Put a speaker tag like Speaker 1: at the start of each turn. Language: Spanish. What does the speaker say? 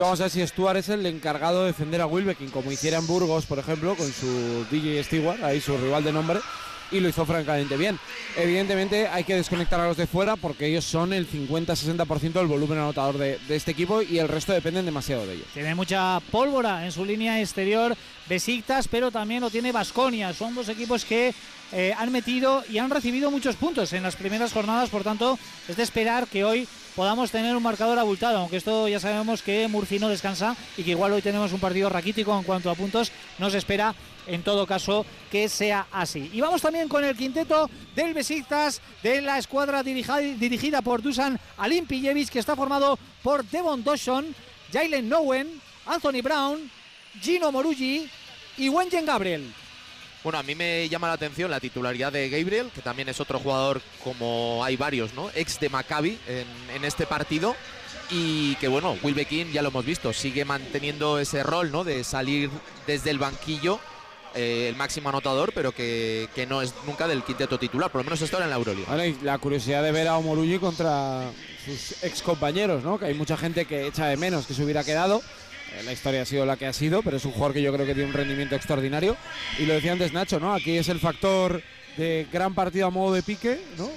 Speaker 1: Vamos a ver si Stuart es el encargado de defender a Wilbekin, como hiciera en Burgos, por ejemplo, con su DJ Stewart, ahí su rival de nombre, y lo hizo francamente bien. Evidentemente hay que desconectar a los de fuera porque ellos son el 50-60% del volumen anotador de este equipo y el resto dependen demasiado de ellos.
Speaker 2: Tiene mucha pólvora en su línea exterior Besiktas, pero también lo tiene Baskonia. Son dos equipos que han metido y han recibido muchos puntos en las primeras jornadas, por tanto es de esperar que hoy podamos tener un marcador abultado, aunque esto ya sabemos que Murci no descansa y que igual hoy tenemos un partido raquítico en cuanto a puntos. Nos espera en todo caso que sea así. Y vamos también con el quinteto del Besiktas, de la escuadra dirigida por Dusan Alimpijevic, que está formado por Devon Dawson, Jalen Nowen, Anthony Brown, Gino Morugi y Wenyen Gabriel.
Speaker 3: Bueno, a mí me llama la atención la titularidad de Gabriel, que también es otro jugador, como hay varios, ¿no? Ex de Maccabi en este partido. Y que bueno, Wilbekin ya lo hemos visto, sigue manteniendo ese rol, ¿no? De salir desde el banquillo, el máximo anotador, pero que no es nunca del quinteto titular, por lo menos está en la Euroliga.
Speaker 1: Bueno, y la curiosidad de ver a Omorugi contra sus ex compañeros, ¿no? Que hay mucha gente que echa de menos que se hubiera quedado. La historia ha sido la que ha sido, pero es un jugador que yo creo que tiene un rendimiento extraordinario. Y lo decía antes Nacho, ¿no? Aquí es el factor de gran partido a modo de pique, ¿no?